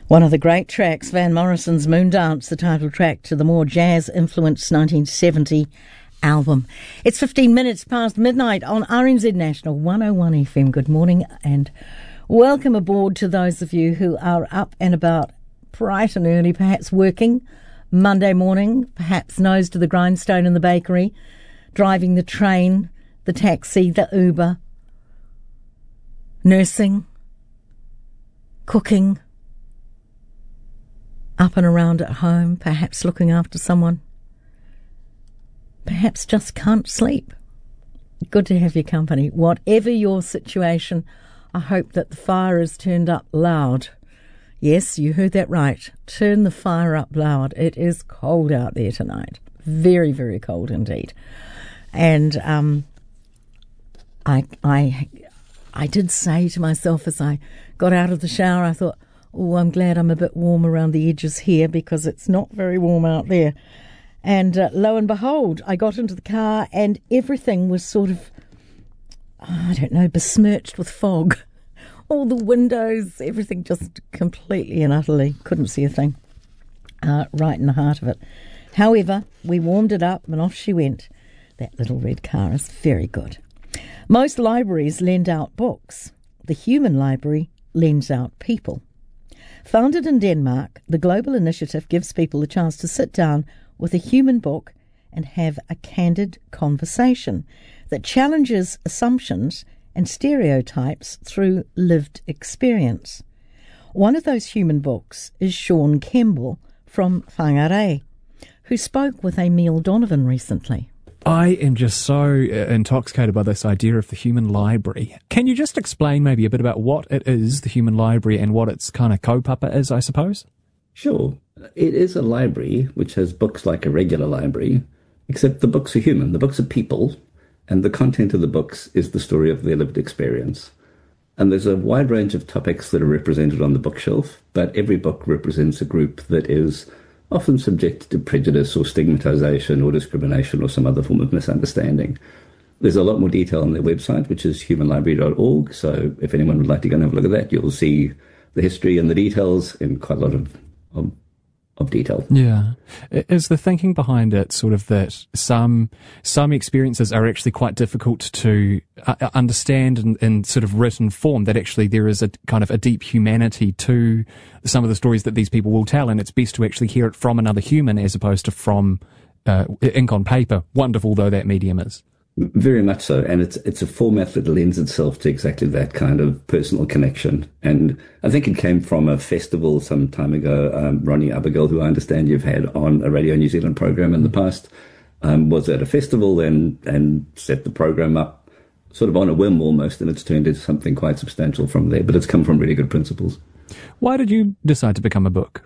One of the great tracks, Van Morrison's Moondance, the title track to the more jazz-influenced 1970 album. It's 15 minutes past midnight on RNZ National 101 FM. Good morning and welcome aboard to those of you who are up and about bright and early, perhaps working Monday morning, perhaps nose to the grindstone in the bakery, driving the train, the taxi, the Uber, nursing, cooking, up and around at home, perhaps looking after someone, perhaps just can't sleep. Good to have your company. Whatever your situation, I hope that the fire is turned up loud. Yes, you heard that right. Turn the fire up loud. It is cold out there tonight. Very, very cold indeed. And I did say to myself as I got out of the shower, I thought, oh, I'm glad I'm a bit warm around the edges here because it's not very warm out there. And lo and behold, I got into the car and everything was sort of, I don't know, besmirched with fog. All the windows, everything just completely and utterly couldn't see a thing right in the heart of it. However, we warmed it up and off she went. That little red car is very good. Most libraries lend out books. The Human Library lends out people. Founded in Denmark, the global initiative gives people the chance to sit down with a human book and have a candid conversation that challenges assumptions and stereotypes through lived experience. One of those human books is Sean Kemble from Whangarei, who spoke with Emile Donovan recently. I am just so intoxicated by this idea of the Human Library. Can you just explain maybe a bit about what it is, the Human Library, and what its kind of kaupapa is, I suppose? Sure. It is a library which has books like a regular library, except the books are human. The books are people, and the content of the books is the story of their lived experience. And there's a wide range of topics that are represented on the bookshelf, but every book represents a group that is often subject to prejudice or stigmatization or discrimination or some other form of misunderstanding. There's a lot more detail on their website, which is humanlibrary.org. So if anyone would like to go and have a look at that, you'll see the history and the details in quite a lot of detail. Yeah. Is the thinking behind it sort of that some experiences are actually quite difficult to understand in sort of written form, that actually there is a kind of a deep humanity to some of the stories that these people will tell, and it's best to actually hear it from another human as opposed to from ink on paper, wonderful though that medium is? Very much so, and it's a format that lends itself to exactly that kind of personal connection. And I think it came from a festival some time ago. Ronnie Abigail, who I understand you've had on a Radio New Zealand program in the past, was at a festival and set the program up sort of on a whim almost, and it's turned into something quite substantial from there. But it's come from really good principles. Why did you decide to become a book?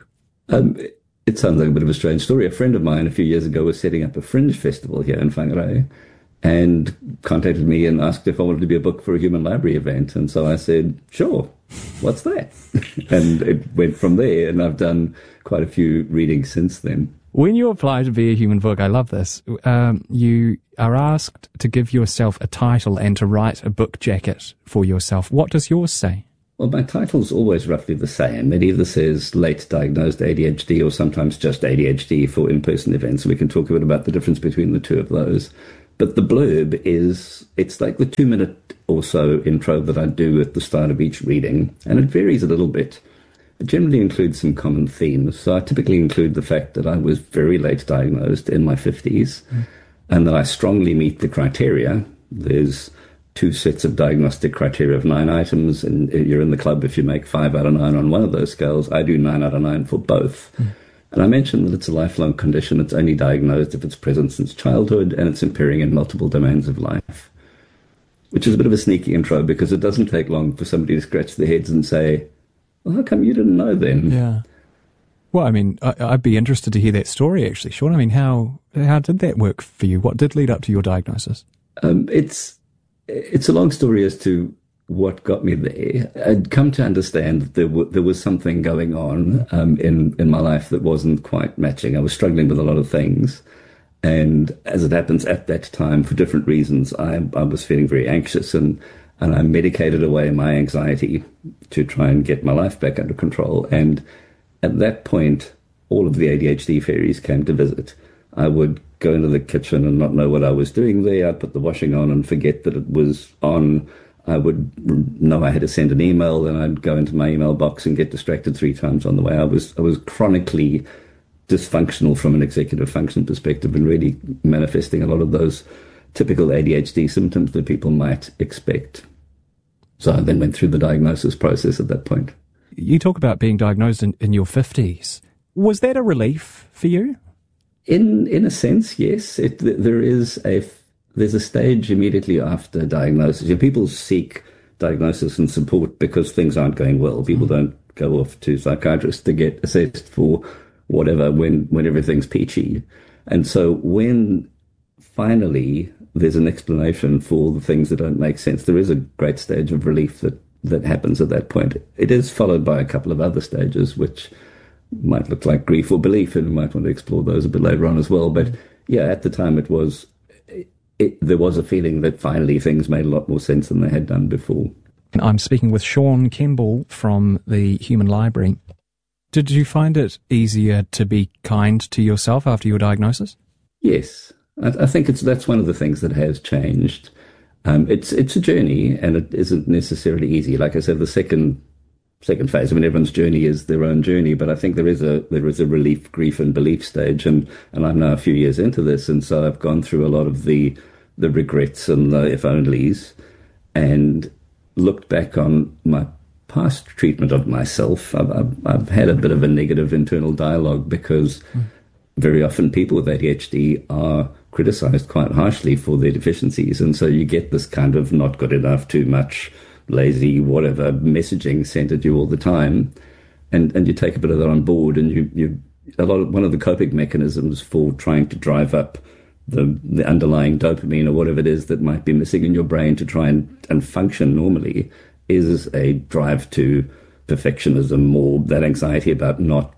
It sounds like a bit of a strange story. A friend of mine a few years ago was setting up a fringe festival here in Whangarei, and contacted me and asked if I wanted to be a book for a Human Library event. And so I said, sure, what's that? And it went from there, and I've done quite a few readings since then. When you apply to be a human book, I love this, you are asked to give yourself a title and to write a book jacket for yourself. What does yours say? Well, my title's always roughly the same. It either says late diagnosed ADHD or sometimes just ADHD for in-person events. We can talk a bit about the difference between the two of those. But the blurb it's like the 2-minute or so intro that I do at the start of each reading, and it varies a little bit. It generally includes some common themes. So I typically include the fact that I was very late diagnosed in my 50s, and that I strongly meet the criteria. There's 2 sets of diagnostic criteria of 9 items, and you're in the club if you make 5 out of 9 on one of those scales. I do 9 out of 9 for both. And I mentioned that it's a lifelong condition. It's only diagnosed if it's present since childhood, and it's impairing in multiple domains of life, which is a bit of a sneaky intro because it doesn't take long for somebody to scratch their heads and say, well, how come you didn't know then? Yeah. Well, I mean, I'd be interested to hear that story, actually, Sean. I mean, how did that work for you? What did lead up to your diagnosis? It's a long story as to what got me there. I'd come to understand that there was something going on in my life that wasn't quite matching. I was struggling with a lot of things. And as it happens at that time, for different reasons, I was feeling very anxious, and I medicated away my anxiety to try and get my life back under control. And at that point, all of the ADHD fairies came to visit. I would go into the kitchen and not know what I was doing there. I'd put the washing on and forget that it was on. I would know I had to send an email, and I'd go into my email box and get distracted 3 times on the way. I was chronically dysfunctional from an executive function perspective and really manifesting a lot of those typical ADHD symptoms that people might expect. So I then went through the diagnosis process at that point. You talk about being diagnosed in your 50s. Was that a relief for you? In a sense, yes. There's a stage immediately after diagnosis. People seek diagnosis and support because things aren't going well. People don't go off to psychiatrists to get assessed for whatever when everything's peachy. And so when finally there's an explanation for the things that don't make sense, there is a great stage of relief that happens at that point. It is followed by a couple of other stages, which might look like grief or belief, and we might want to explore those a bit later on as well. But yeah, at the time there was a feeling that finally things made a lot more sense than they had done before. I'm speaking with Sean Kemble from the Human Library. Did you find it easier to be kind to yourself after your diagnosis? Yes. I think that's one of the things that has changed. It's a journey, and it isn't necessarily easy. Like I said, the second phase, everyone's journey is their own journey, but I think there is a relief, grief, and belief stage, and I'm now a few years into this, and so I've gone through a lot of the regrets and the if onlys, and looked back on my past treatment of myself. I've had a bit of a negative internal dialogue because very often people with ADHD are criticized quite harshly for their deficiencies, and so you get this kind of not good enough, too much, lazy, whatever messaging sent at you all the time, and you take a bit of that on board, and one of the coping mechanisms for trying to drive up the underlying dopamine or whatever it is that might be missing in your brain to try and function normally is a drive to perfectionism, or that anxiety about not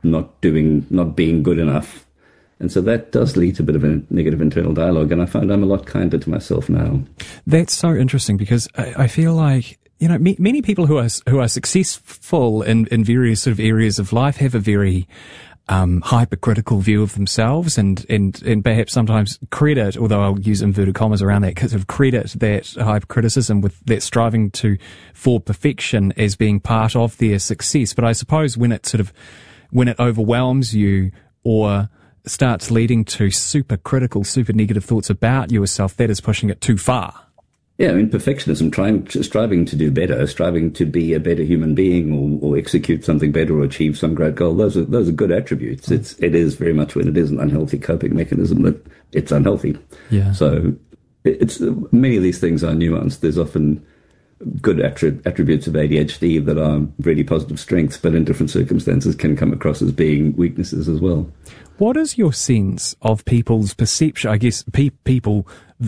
being good enough. And so that does lead to a bit of a negative internal dialogue, and I find I'm a lot kinder to myself now. That's so interesting, because I feel like, many people who are successful in various sort of areas of life have a very hypercritical view of themselves, and perhaps sometimes credit, although I'll use inverted commas around that, sort of credit that hypercriticism with that striving for perfection as being part of their success. But I suppose when it overwhelms you or starts leading to super critical, super negative thoughts about yourself, that is pushing it too far. Yeah, perfectionism, striving to do better, striving to be a better human being, or execute something better, or achieve some great goal. Those are good attributes. It is very much, when it is an unhealthy coping mechanism, that it's unhealthy. Yeah. So it's many of these things are nuanced. There's often good attributes of ADHD that are really positive strengths, but in different circumstances can come across as being weaknesses as well. What is your sense of people's perception? I guess people,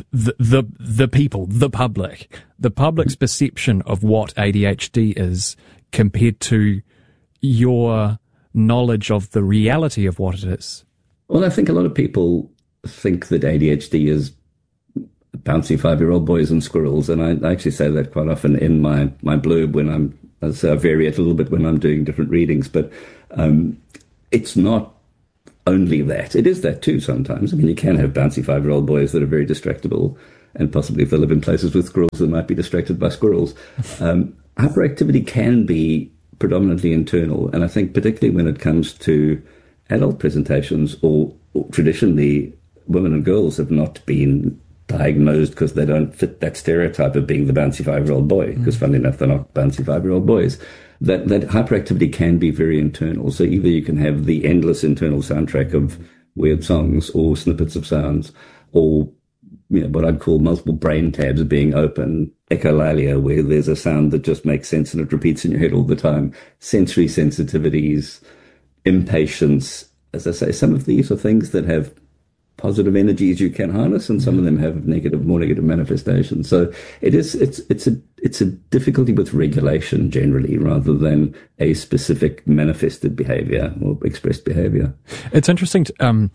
the public's perception of what ADHD is compared to your knowledge of the reality of what it is. Well, I think a lot of people think that ADHD is bouncy 5-year-old boys and squirrels, and I actually say that quite often in my blurb when I vary it a little bit when I'm doing different readings, but it's not only that. It is that too sometimes. You can have bouncy 5-year-old boys that are very distractible, and possibly if they live in places with squirrels, they might be distracted by squirrels. Hyperactivity can be predominantly internal, and I think particularly when it comes to adult presentations, or traditionally women and girls have not been diagnosed because they don't fit that stereotype of being the bouncy 5-year-old boy, because funnily enough, they're not bouncy 5-year-old boys. That hyperactivity can be very internal. So either you can have the endless internal soundtrack of weird songs or snippets of sounds, or what I'd call multiple brain tabs being open, echolalia, where there's a sound that just makes sense and it repeats in your head all the time, sensory sensitivities, impatience. As I say, some of these are things that have positive energies you can harness, and some of them have more negative manifestations. So it's a difficulty with regulation generally, rather than a specific manifested behavior or expressed behavior. It's interesting.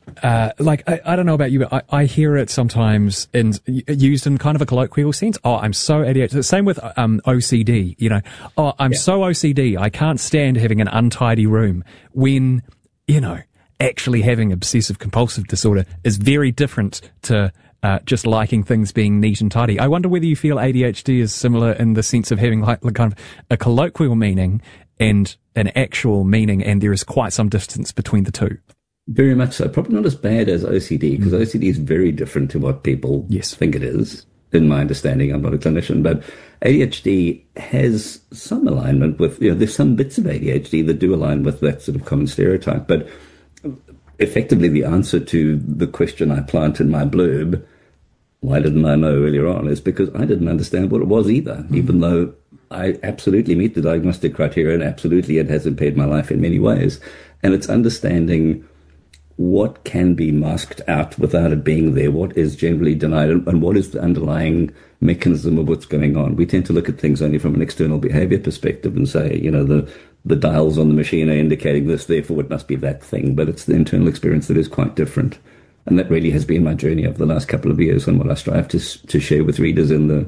I don't know about you, but I hear it sometimes used in kind of a colloquial sense. Oh, I'm so ADHD. Same with OCD. You know, oh, I'm so OCD. I can't stand having an untidy room. When, you know, actually having obsessive compulsive disorder is very different to just liking things being neat and tidy. I wonder whether you feel ADHD is similar in the sense of having like kind of a colloquial meaning and an actual meaning, and there is quite some distance between the two. Very much so. Probably not as bad as OCD, because OCD is very different to what people think it is. In my understanding, I'm not a clinician, but ADHD has some alignment with, there's some bits of ADHD that do align with that sort of common stereotype. But effectively, the answer to the question I plant in my blurb, why didn't I know earlier on, is because I didn't understand what it was either, even though I absolutely meet the diagnostic criteria and absolutely it has impaired my life in many ways. And it's understanding what can be masked out without it being there, what is generally denied, and what is the underlying mechanism of what's going on. We tend to look at things only from an external behavior perspective and say, the dials on the machine are indicating this, therefore it must be that thing. But it's the internal experience that is quite different. And that really has been my journey over the last couple of years and what I strive to share with readers in the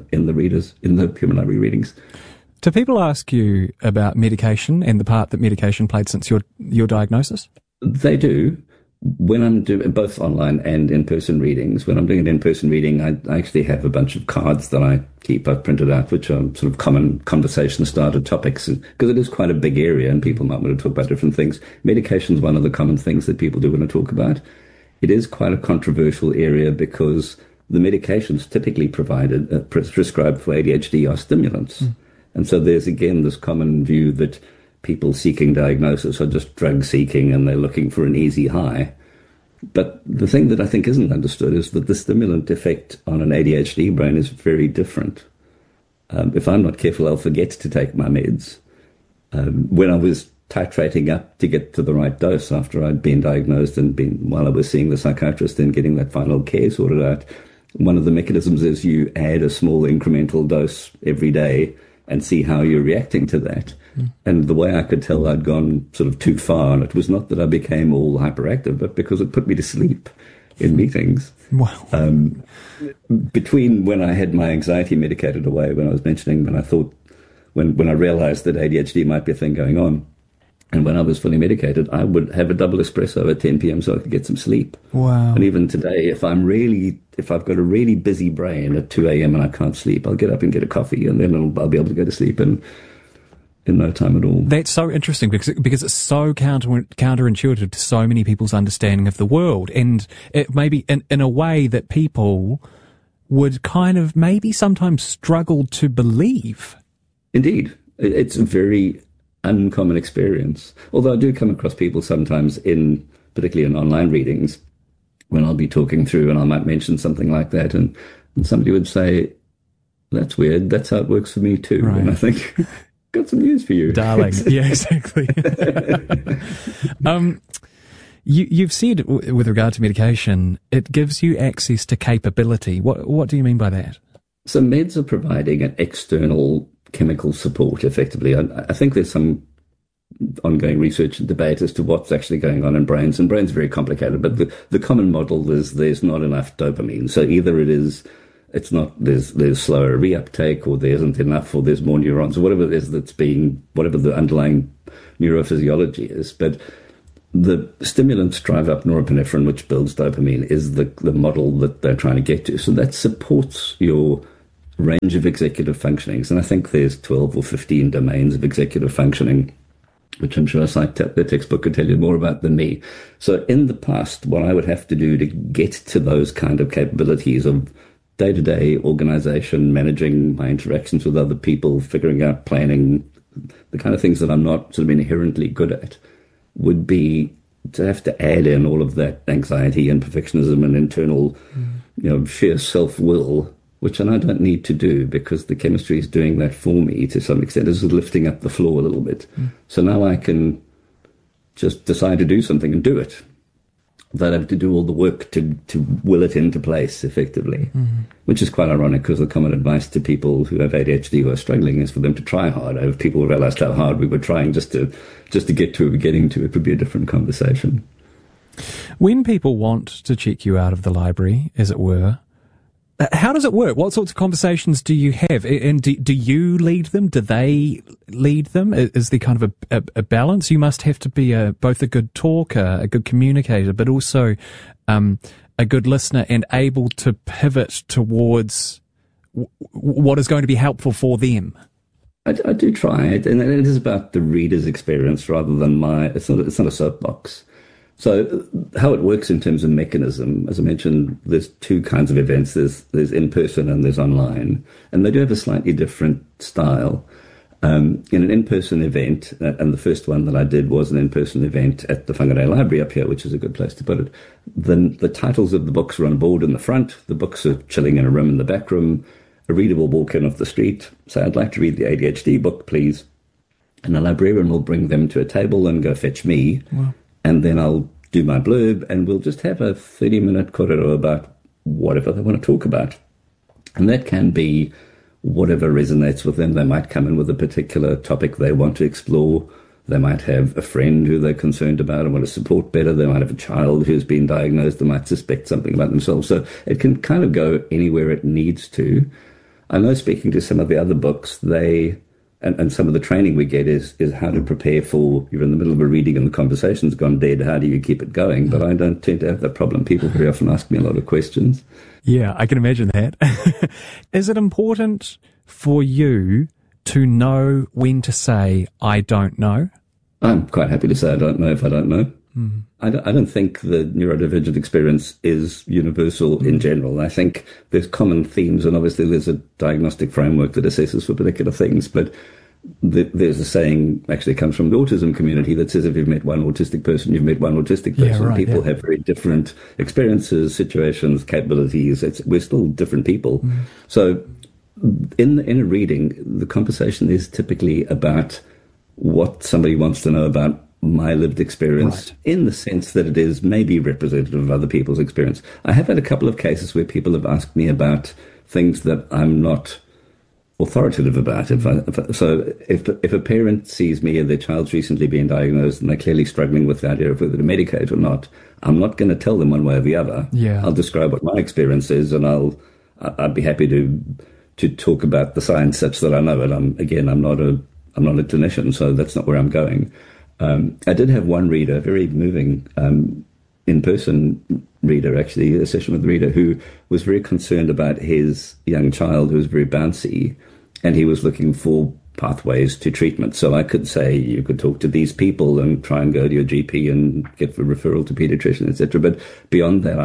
Human Library readings. Do people ask you about medication and the part that medication played since your diagnosis? They do. When I'm doing both online and in-person readings, when I'm doing an in-person reading, I actually have a bunch of cards that I keep. I've printed out, which are sort of common conversation starter topics, because it is quite a big area and people might want to talk about different things. Medication is one of the common things that people do want to talk about. It is quite a controversial area because the medications typically prescribed for ADHD are stimulants. And so there's, again, this common view that people seeking diagnosis are just drug seeking and they're looking for an easy high. But the thing that I think isn't understood is that the stimulant effect on an ADHD brain is very different. If I'm not careful, I'll forget to take my meds. When I was titrating up to get to the right dose after I'd been diagnosed and while I was seeing the psychiatrist and getting that final care sorted out, one of the mechanisms is you add a small incremental dose every day and see how you're reacting to that. And the way I could tell I'd gone sort of too far, and it was not that I became all hyperactive, but because it put me to sleep in meetings. Wow. Between when I had my anxiety medicated away, when I was mentioning, when I realized that ADHD might be a thing going on, and when I was fully medicated, I would have a double espresso at 10 p.m. so I could get some sleep. Wow. And even today, if I've got a really busy brain at 2 a.m. and I can't sleep, I'll get up and get a coffee, and then I'll be able to go to sleep in no time at all. That's so interesting because it's so counterintuitive to so many people's understanding of the world, and it may be in a way that people would kind of maybe sometimes struggle to believe. Indeed. It's a very uncommon experience. Although I do come across people sometimes particularly in online readings, when I'll be talking through and I might mention something like that, and somebody would say, "That's weird. That's how it works for me too." Right. And I think, got some news for you, darling. Yeah, exactly. You've said with regard to medication, it gives you access to capability. What do you mean by that? So meds are providing an external chemical support, effectively. I think there's some ongoing research and debate as to what's actually going on in brains, and brains are very complicated, but the common model is there's not enough dopamine. So either there's slower reuptake, or there isn't enough, or there's more neurons, or whatever it is whatever the underlying neurophysiology is. But the stimulants drive up norepinephrine, which builds dopamine, is the model that they're trying to get to. So that supports your range of executive functionings. And I think there's 12 or 15 domains of executive functioning, which I'm sure the textbook could tell you more about than me. So in the past, what I would have to do to get to those kind of capabilities of day-to-day organization, managing my interactions with other people, figuring out planning, the kind of things that I'm not sort of inherently good at, would be to have to add in all of that anxiety and perfectionism and internal, sheer self-will, which I don't need to do because the chemistry is doing that for me to some extent. It's lifting up the floor a little bit. So now I can just decide to do something and do it. Without having to do all the work to will it into place effectively, which is quite ironic because the common advice to people who have ADHD who are struggling is for them to try hard. If people realized how hard we were trying just to get to where we're getting to, it would be a different conversation. When people want to check you out of the library, as it were, how does it work? What sorts of conversations do you have? And do you lead them? Do they lead them? Is there kind of a balance? You must have to be both a good talker, a good communicator, but also a good listener and able to pivot towards what is going to be helpful for them. I do try it, and it is about the reader's experience rather than it's not a soapbox. So how it works in terms of mechanism, as I mentioned, there's two kinds of events. There's in-person and there's online, and they do have a slightly different style. In an in-person event, and the first one that I did was an in-person event at the Whangarei Library up here, which is a good place to put it. The titles of the books are on board in the front. The books are chilling in a room in the back room. A reader will walk in off the street, say, I'd like to read the ADHD book, please. And the librarian will bring them to a table and go fetch me. Wow. And then I'll do my blurb, and we'll just have a 30-minute korero about whatever they want to talk about. And that can be whatever resonates with them. They might come in with a particular topic they want to explore. They might have a friend who they're concerned about and want to support better. They might have a child who's been diagnosed. They might suspect something about themselves. So it can kind of go anywhere it needs to. I know, speaking to some of the other books, and some of the training we get is how to prepare for, you're in the middle of a reading and the conversation's gone dead, how do you keep it going? But I don't tend to have that problem. People very often ask me a lot of questions. Yeah, I can imagine that. Is it important for you to know when to say, I don't know? I'm quite happy to say I don't know if I don't know. Mm. I don't think the neurodivergent experience is universal in general. I think there's common themes, and obviously there's a diagnostic framework that assesses for particular things, but there's a saying, actually comes from the autism community, that says if you've met one autistic person, you've met one autistic person. Yeah, right, people have very different experiences, situations, capabilities. We're still different people. Mm. So in a reading, the conversation is typically about what somebody wants to know about my lived experience, right, in the sense that it is maybe representative of other people's experience. I have had a couple of cases where people have asked me about things that I'm not authoritative about. If a parent sees me and their child's recently been diagnosed and they're clearly struggling with the idea of whether to medicate or not, I'm not going to tell them one way or the other. Yeah. I'll describe what my experience is, and I'd be happy to talk about the science such that I know it. I'm not a clinician, so that's not where I'm going. I did have one reader, very moving in-person reader, actually, a session with the reader, who was very concerned about his young child who was very bouncy, and he was looking for pathways to treatment. So I could say, you could talk to these people and try and go to your GP and get a referral to pediatrician, etc. But beyond that,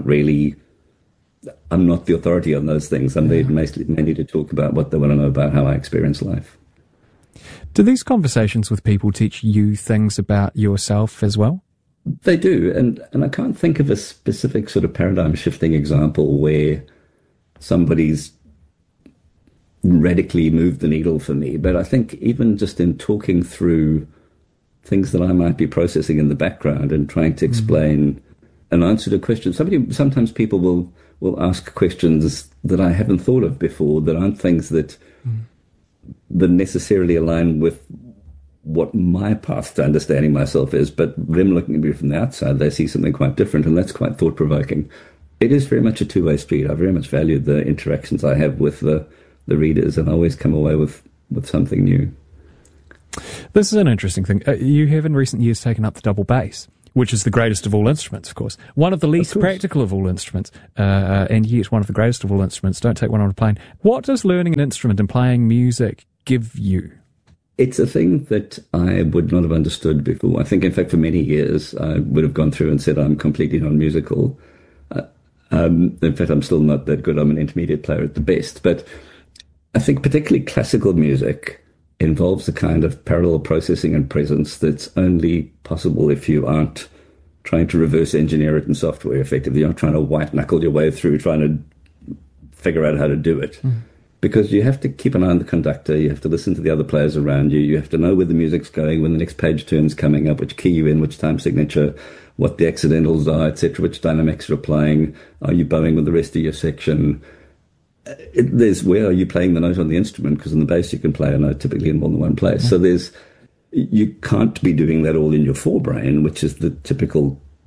I'm not the authority on those things. I'm mainly to talk about what they want to know about how I experience life. Do these conversations with people teach you things about yourself as well? They do, and I can't think of a specific sort of paradigm-shifting example where somebody's radically moved the needle for me. But I think even just in talking through things that I might be processing in the background and trying to explain an answer to a question, sometimes people will ask questions that I haven't thought of before, that aren't things that necessarily align with what my path to understanding myself is, but them looking at me from the outside, they see something quite different, and that's quite thought-provoking. It is very much a two-way street. I very much value the interactions I have with the readers, and I always come away with something new. This is an interesting thing. You have in recent years taken up the double bass, which is the greatest of all instruments, of course. One of the least practical of all instruments, and yet one of the greatest of all instruments. Don't take one on a plane. What does learning an instrument and playing music give you? It's a thing that I would not have understood before. I think, in fact, for many years, I would have gone through and said I'm completely non-musical. In fact, I'm still not that good. I'm an intermediate player at the best. But I think particularly classical music involves a kind of parallel processing and presence that's only possible if you aren't trying to reverse engineer it in software effectively. You're not trying to white-knuckle your way through trying to figure out how to do it. Mm. Because you have to keep an eye on the conductor, you have to listen to the other players around you, you have to know where the music's going, when the next page turn's coming up, which key you're in, which time signature, what the accidentals are, etc., which dynamics you're applying, are you bowing with the rest of your section? There's where are you playing the note on the instrument, because in the bass you can play a note typically in more than one place. So you can't be doing that all in your forebrain, which is the typical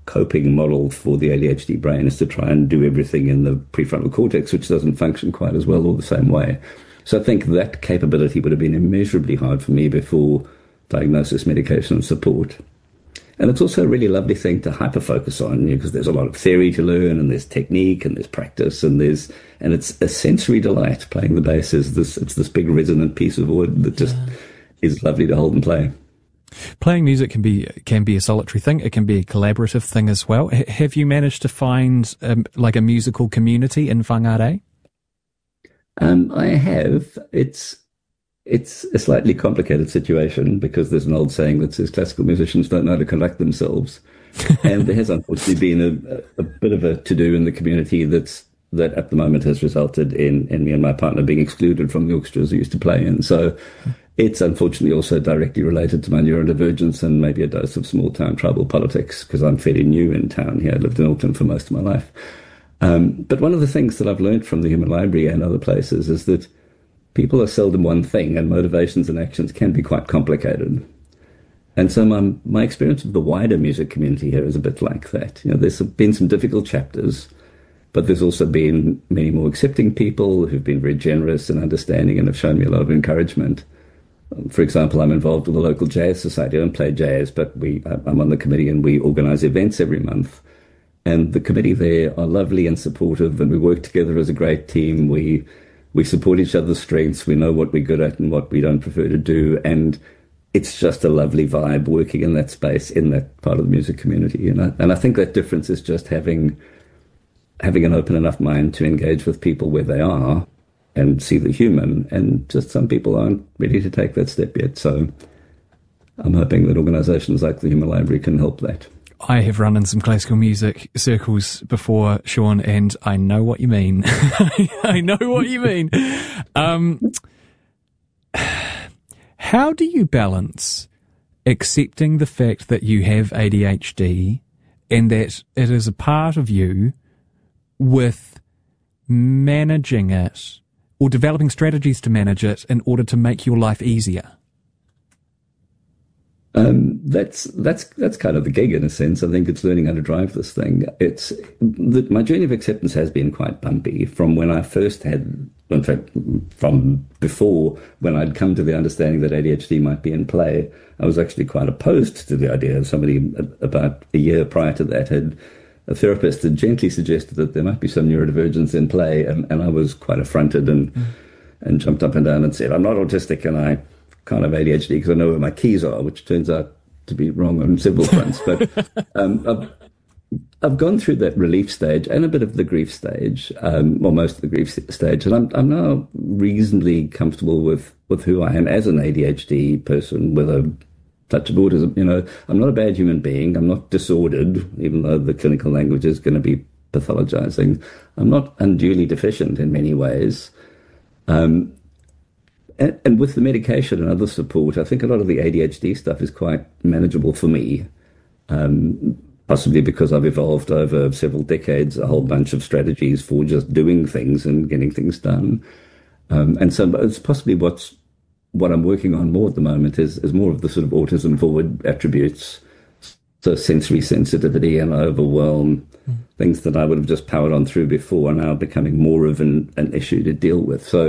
coping model for the ADHD brain is to try and do everything in the prefrontal cortex, which doesn't function quite as well or the same way. So I think that capability would have been immeasurably hard for me before diagnosis, medication, and support. And it's also a really lovely thing to hyper-focus on, because there's a lot of theory to learn, and there's technique, and there's practice, and it's a sensory delight. Playing the bass it's this big resonant piece of wood that just is lovely to hold and play. Playing music can be a solitary thing. It can be a collaborative thing as well. Have you managed to find like a musical community in Whangarei? I have. It's a slightly complicated situation, because there's an old saying that says classical musicians don't know how to conduct themselves. And there has unfortunately been a bit of a to-do in the community that at the moment has resulted in me and my partner being excluded from the orchestras we used to play in. So it's unfortunately also directly related to my neurodivergence and maybe a dose of small-town tribal politics, because I'm fairly new in town here. I lived in Auckland for most of my life. But one of the things that I've learned from the Human Library and other places is that people are seldom one thing, and motivations and actions can be quite complicated. And so my experience of the wider music community here is a bit like that. There's been some difficult chapters, but there's also been many more accepting people who've been very generous and understanding and have shown me a lot of encouragement. For example, I'm involved with the local jazz society. I don't play jazz, but I'm on the committee, and we organise events every month. And the committee there are lovely and supportive, and we work together as a great team. We support each other's strengths. We know what we're good at and what we don't prefer to do. And it's just a lovely vibe working in that space, in that part of the music community. And I think that difference is just having an open enough mind to engage with people where they are and see the human. And just some people aren't ready to take that step yet. So I'm hoping that organisations like the Human Library can help that. I have run in some classical music circles before, Sean, and I know what you mean. I know what you mean. How do you balance accepting the fact that you have ADHD and that it is a part of you with managing it or developing strategies to manage it in order to make your life easier? That's kind of the gig in a sense. I think it's learning how to drive this thing. My journey of acceptance has been quite bumpy from when I first had, in fact, from before, when I'd come to the understanding that ADHD might be in play. I was actually quite opposed to the idea. Somebody about a year prior to that a therapist had gently suggested that there might be some neurodivergence in play, and I was quite affronted and jumped up and down and said, I'm not autistic and I can't have ADHD because I know where my keys are, which turns out to be wrong on several fronts. But I've gone through that relief stage and a bit of the grief stage, or most of the grief stage, and I'm now reasonably comfortable with who I am as an ADHD person with a touch of autism. I'm not a bad human being. I'm not disordered, even though the clinical language is going to be pathologizing. I'm not unduly deficient in many ways. And with the medication and other support, I think a lot of the ADHD stuff is quite manageable for me, possibly because I've evolved over several decades a whole bunch of strategies for just doing things and getting things done. And so it's possibly what I'm working on more at the moment is more of the sort of autism-forward attributes, so sensory sensitivity and overwhelm, things that I would have just powered on through before are now becoming more of an issue to deal with. So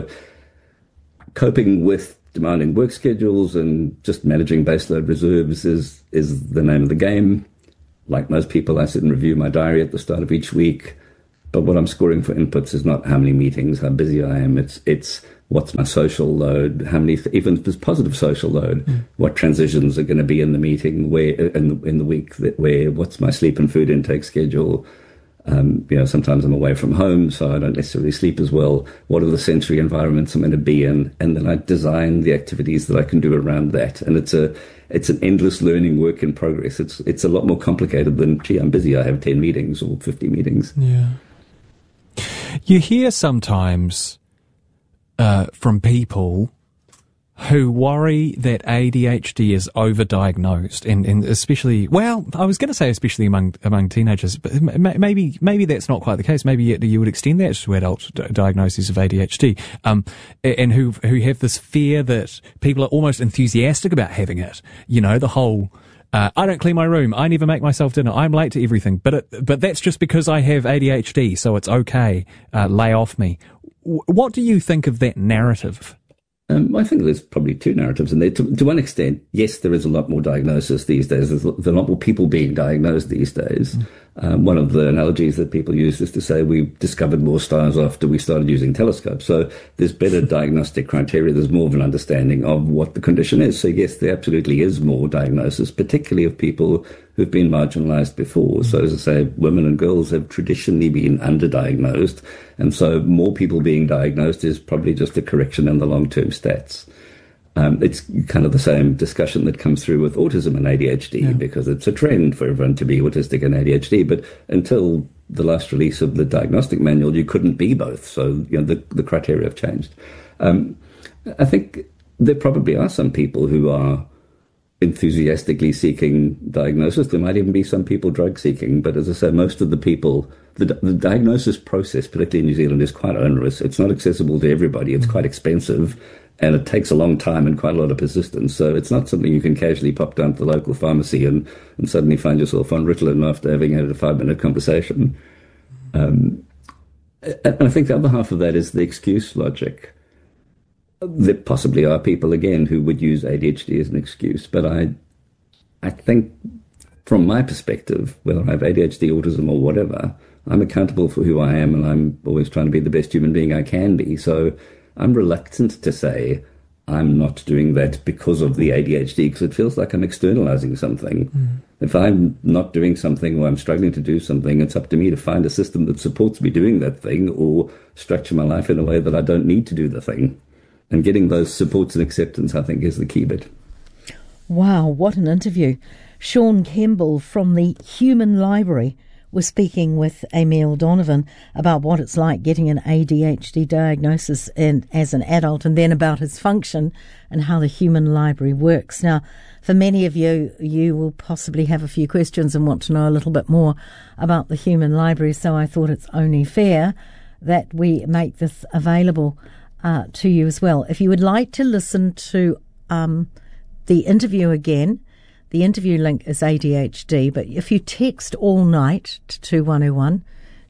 coping with demanding work schedules and just managing baseload reserves is the name of the game. Like most people, I sit and review my diary at the start of each week. But what I'm scoring for inputs is not how many meetings, how busy I am. It's what's my social load, how many, even if there's positive social load, what transitions are going to be in the meeting, where in the week, what's my sleep and food intake schedule. Sometimes I'm away from home, so I don't necessarily sleep as well. What are the sensory environments I'm going to be in? And then I design the activities that I can do around that. And it's an endless learning work in progress. It's a lot more complicated than, gee, I'm busy, I have 10 meetings or 50 meetings. Yeah. You hear sometimes from people who worry that ADHD is overdiagnosed, and especially, well, I was going to say especially among teenagers, but maybe that's not quite the case. Maybe you would extend that to adult diagnoses of ADHD, and who have this fear that people are almost enthusiastic about having it. The whole I don't clean my room. I never make myself dinner. I'm late to everything. But that's just because I have ADHD, so it's okay. Lay off me. What do you think of that narrative? I think there's probably two narratives in there. To one extent, yes, there is a lot more diagnosis these days. There's a lot more people being diagnosed these days. One of the analogies that people use is to say we discovered more stars after we started using telescopes. So there's better diagnostic criteria. There's more of an understanding of what the condition is. So yes, there absolutely is more diagnosis, particularly of people who've been marginalized before. So as I say, women and girls have traditionally been underdiagnosed. And so more people being diagnosed is probably just a correction in the long-term stats. It's kind of the same discussion that comes through with autism and ADHD, because it's a trend for everyone to be autistic and ADHD. But until the last release of the diagnostic manual, you couldn't be both. So the criteria have changed. I think there probably are some people who are enthusiastically seeking diagnosis. There might even be some people drug seeking. But as I say, most of the people, the diagnosis process, particularly in New Zealand, is quite onerous. It's not accessible to everybody. It's quite expensive. And it takes a long time and quite a lot of persistence. So it's not something you can casually pop down to the local pharmacy and suddenly find yourself on Ritalin after having had a 5-minute conversation. And I think the other half of that is the excuse logic. There possibly are people, again, who would use ADHD as an excuse. But I think from my perspective, whether I have ADHD, autism or whatever, I'm accountable for who I am, and I'm always trying to be the best human being I can be. So I'm reluctant to say I'm not doing that because of the ADHD, because it feels like I'm externalizing something. If I'm not doing something or I'm struggling to do something, it's up to me to find a system that supports me doing that thing, or structure my life in a way that I don't need to do the thing. And getting those supports and acceptance, I think, is the key bit. Wow, what an interview. Sean Campbell from the Human Library was speaking with Emile Donovan about what it's like getting an ADHD diagnosis as an adult, and then about his function and how the Human Library works. Now, for many of you, you will possibly have a few questions and want to know a little bit more about the Human Library, so I thought it's only fair that we make this available to you as well. If you would like to listen to the interview again, the interview link is ADHD, but if you text all night to 2101,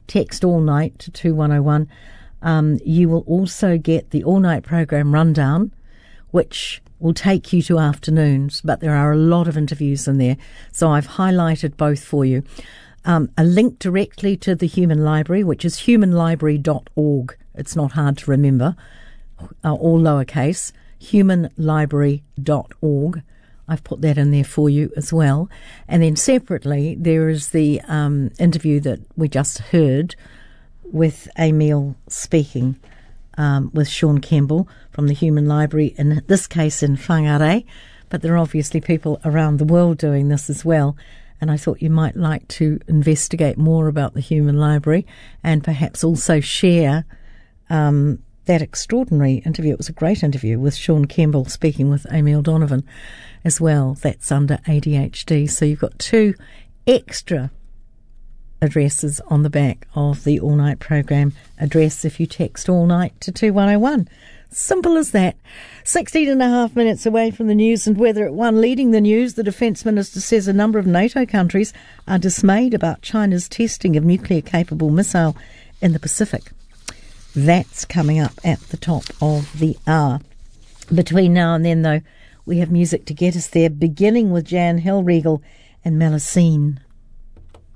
you will also get the all-night program rundown, which will take you to afternoons, but there are a lot of interviews in there, so I've highlighted both for you. A link directly to the Human Library, which is humanlibrary.org. It's not hard to remember, all lowercase, humanlibrary.org. I've put that in there for you as well. And then separately, there is the interview that we just heard with Emile speaking with Sean Campbell from the Human Library, in this case in Whangarei, but there are obviously people around the world doing this as well. And I thought you might like to investigate more about the Human Library and perhaps also share that extraordinary interview. It was a great interview with Sean Campbell speaking with Emile Donovan as well. That's under ADHD. So you've got 2 extra addresses on the back of the all-night program address if you text all night to 2101. Simple as that. 16 and a half minutes away from the news and weather at 1. Leading the news, the Defence Minister says a number of NATO countries are dismayed about China's testing of nuclear-capable missile in the Pacific. That's coming up at the top of the hour. Between now and then, though, we have music to get us there, beginning with Jan Hellriegel and Melusine.